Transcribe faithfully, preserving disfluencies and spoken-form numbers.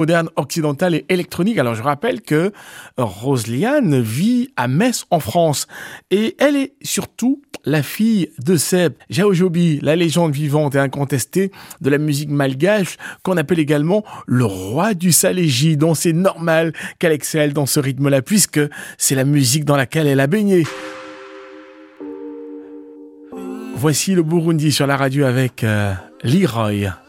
moderne, occidentale et électronique. Alors je rappelle que Roselyane vit à Metz en France et elle est surtout la fille de Seb Jaojobi, la légende vivante et incontestée de la musique malgache qu'on appelle également le roi du saléji, dont c'est normal qu'elle excelle dans ce rythme-là puisque c'est la musique dans laquelle elle a baigné. Voici le Burundi sur la radio avec euh, Leroy.